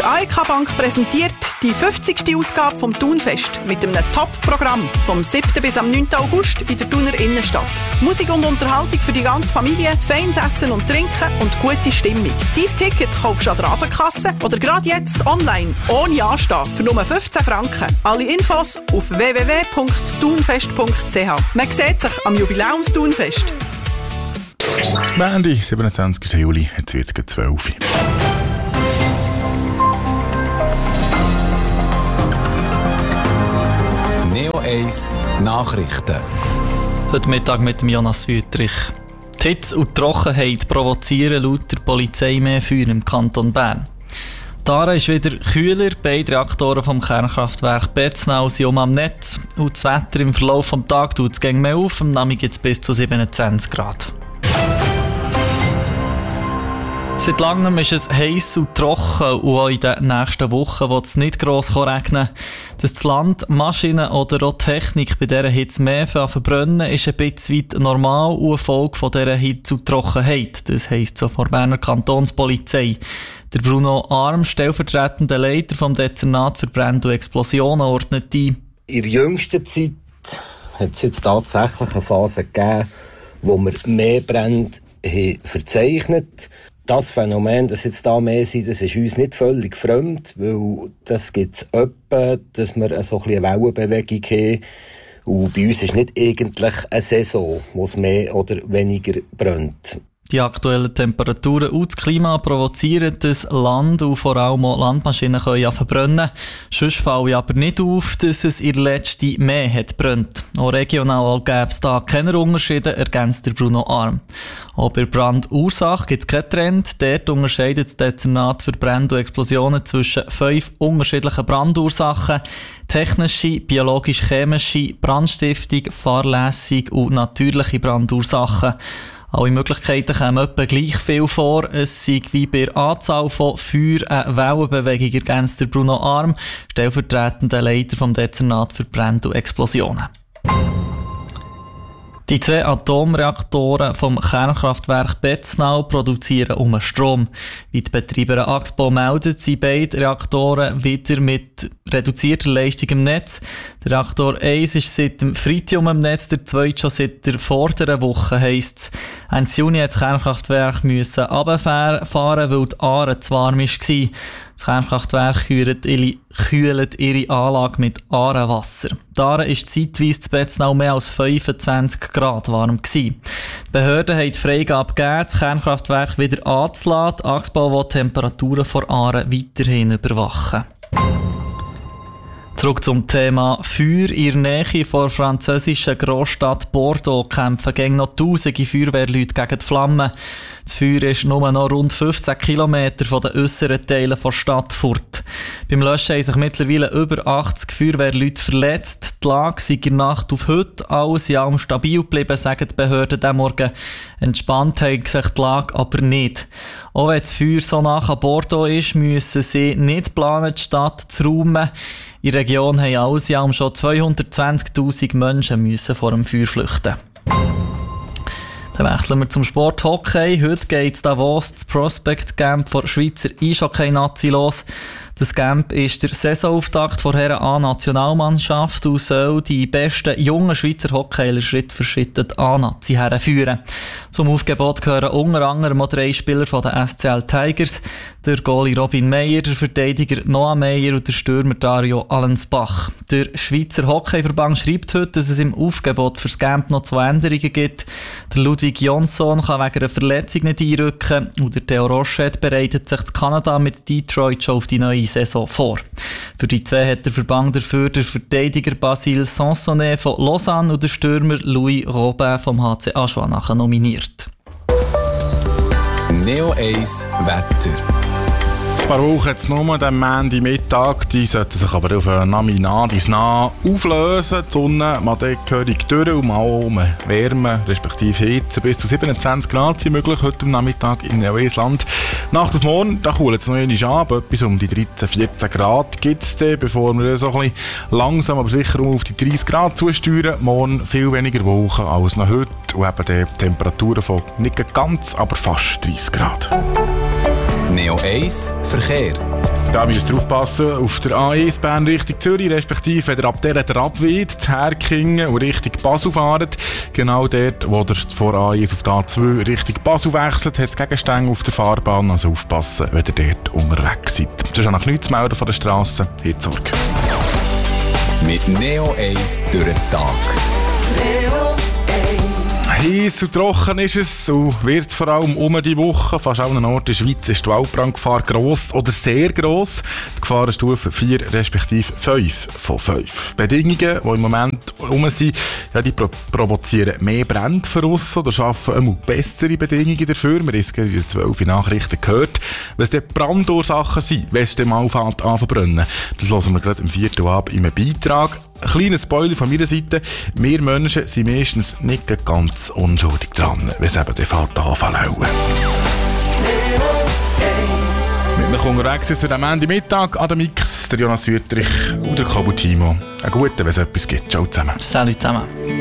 AEK Bank präsentiert die 50. Ausgabe vom Thunfest mit einem Top-Programm vom 7. bis am 9. August in der Thuner Innenstadt. Musik und Unterhaltung für die ganze Familie, feines Essen und Trinken und gute Stimmung. Dein Ticket kaufst du an der Abendkasse oder gerade jetzt online, ohne Anstehen, für nur 15 Franken. Alle Infos auf www.thunfest.ch. Man sieht sich am Jubiläums-Thunfest. Montag, 27. Juli, jetzt wird es 12 Uhr. Neo 1 Nachrichten. Heute Mittag mit dem Jonas Wüttrich. Die Hitze und die Trockenheit provozieren laut der Polizei mehr Feuer im Kanton Bern. Die Aare ist wieder kühler, beide Reaktoren vom Kernkraftwerk Betznau sind am Netz und das Wetter im Verlauf des Tages tut es mehr auf, am Nachmittag gibt es bis zu 27 Grad. Seit langem ist es heiß und trocken und auch in den nächsten Wochen wird es nicht gross regnen. Dass das Land, Maschinen oder auch Technik bei dieser Hitze mehr verbrennen, ist ein bisschen weit normal und eine Folge von dieser Hitze und Trockenheit. Das heisst so von der Berner Kantonspolizei. Der Bruno Arm, stellvertretender Leiter vom Dezernat für Brände und Explosionen, ordnet ein. In der jüngsten Zeit hat es jetzt tatsächlich eine Phase gegeben, wo wir mehr Brände verzeichnet haben. Das Phänomen, dass jetzt da mehr sind, das ist uns nicht völlig fremd, weil das gibt es öppe, dass wir so eine Wellenbewegung haben. Und bei uns ist nicht eigentlich eine Saison, wo es mehr oder weniger brennt. Die aktuellen Temperaturen und das Klima provozieren das Land und vor allem auch Landmaschinen können verbrennen. Sonst fällt aber nicht auf, dass es in der letzten mehr hat brennt. Auch regional gäbe es da keine Unterschiede, ergänzt der Bruno Arm. Auch bei Brandursache gibt es keinen Trend. Dort unterscheidet das Dezernat für Brände und Explosionen zwischen 5 unterschiedlichen Brandursachen: technische, biologisch-chemische, Brandstiftung, fahrlässig und natürliche Brandursachen. Alle Möglichkeiten kommen etwa gleich viel vor. Es sei wie bei der Anzahl von Feuer eine Wellenbewegung, ergänzt der Bruno Arm, stellvertretender Leiter vom Dezernat für Brände und Explosionen. Die 2 Atomreaktoren vom Kernkraftwerk Betznau produzieren Strom. Wie die Betreiber Axpo meldet, sind beide Reaktoren wieder mit reduzierter Leistung im Netz. Der Reaktor 1 ist seit dem Freitag im Netz, der zweite schon seit der vorderen Woche, heisst es. Ende Juni musste das Kernkraftwerk runterfahren, weil die Aare zu warm war. Das Kernkraftwerk kühlt ihre Anlage mit Aarenwasser. Die Aare war zeitweise zu Betznau mehr als 25 Grad warm gewesen. Die Behörden haben die Freigabe gegeben, das Kernkraftwerk wieder anzulassen. Die Axpo will die Temperaturen vor Aare weiterhin überwachen. Zurück zum Thema Feuer. In der Nähe der französischen Großstadt Bordeaux kämpfen gegen noch tausende Feuerwehrleute gegen die Flammen. Das Feuer ist nur noch rund 15 Kilometer von den äusseren Teilen der Stadt fort. Beim Löschen haben sich mittlerweile über 80 Feuerwehrleute verletzt. Die Lage sei in der Nacht auf heute alles in allem stabil geblieben, sagen die Behörden diesen Morgen. Entspannt hat sich die Lage aber nicht. Auch wenn das Feuer so nah an Bordeaux ist, müssen sie nicht planen, die Stadt zu räumen. In der Region haben alles in allem schon 220'000 Menschen müssen vor dem Feuer flüchten. Dann wechseln wir zum Sport Hockey. Heute geht es Davos, das Prospect Camp der Schweizer Eishockey-Nazi los. Das Camp ist der Saisonauftakt der Herren A-Nationalmannschaft und soll die besten jungen Schweizer Hockeyler Schritt für Schritt die A-Nazi herführen. Zum Aufgebot gehören unter anderem auch 3 Spieler von den SCL Tigers, der Goalie Robin Meyer, der Verteidiger Noah Meyer und der Stürmer Dario Allensbach. Der Schweizer Hockeyverband schreibt heute, dass es im Aufgebot für das Camp noch 2 Änderungen gibt. Der Ludwig Jonsson kann wegen einer Verletzung nicht einrücken und der Theo Rochette bereitet sich in Kanada mit Detroit schon auf die neue Saison vor. Für die 2 hat der Verband dafür der Verteidiger Basile Sansonnet von Lausanne und der Stürmer Louis Robin vom HC Aschua nominiert. Neo 1 Wetter. Ein paar Wochen jetzt nur am Montagmittag, die sollten sich aber auf bis nah auflösen. Die Sonne mal gehörig durch und mal Wärme, respektive Hitze. Bis zu 27 Grad sind möglich heute am Nachmittag in Neuseeland. Nacht auf morgen, da kühlt es noch einmal ab. Etwas um die 13-14 Grad gibt es dann, bevor wir so ein bisschen langsam, aber sicher auf die 30 Grad zusteuern. Morgen viel weniger Wolken als noch heute und eben die Temperaturen von nicht ganz, aber fast 30 Grad. Neo 1 Verkehr. Da müsst ihr aufpassen, auf der A1 Bern Richtung Zürich, respektive wenn ihr ab der Abweid zu Herkingen und Richtung Basel fahrt, genau dort, wo ihr vor A1 auf der A2 Richtung Basel wechselt, hat es Gegenstände auf der Fahrbahn, also aufpassen, wenn ihr dort unterwegs seid. Das ist auch noch nichts zu melden von der Strasse, habt Sorge. Mit Neo 1 durch den Tag. Heiß und trocken ist es und wird es vor allem um die Woche. Fast an allen Orten in der Schweiz ist die Waldbrandgefahr gross oder sehr gross. Die Gefahrenstufe 4 respektive 5 von 5. Bedingungen, die im Moment um sind, ja, die provozieren mehr Brände für uns oder schaffen bessere Bedingungen dafür. Wir haben es in 12 Nachrichten gehört. Was die Brandursachen sind, wenn es dann mal anfängt zu brennen, das hören wir gerade im 4. Abend in einem Beitrag. Ein kleiner Spoiler von meiner Seite. Wir Menschen sind meistens nicht ganz unschuldig dran, wenn es eben den Vater anfällt. Mit mir unterwegs ist am Ende Mittag an der Mix, der Jonas Wüttrich und der Kabutimo. Einen guten, wenn es etwas gibt. Ciao zusammen. Salut zusammen.